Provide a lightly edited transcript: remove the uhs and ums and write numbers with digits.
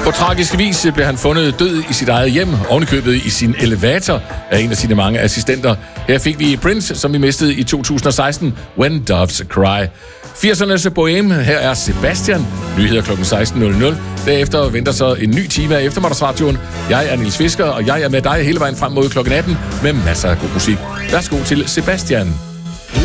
På tragisk vis blev han fundet død i sit eget hjem, ovenikøbet i sin elevator af en af sine mange assistenter. Her fik vi Prince, som vi mistede i 2016, When Doves Cry. 80'ernes boheme, her er Sebastian, nyheder kl. 16.00. Derefter venter så en ny time af eftermiddagsradioen. Jeg er Niels Fisker, og jeg er med dig hele vejen frem mod kl. 18 med masser af god musik. Værsgo til Sebastian.